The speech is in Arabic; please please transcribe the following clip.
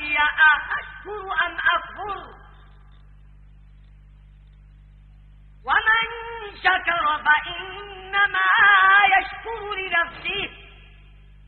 علي أشكر أم أكفر ومن شكر فإنما يشكر لنفسه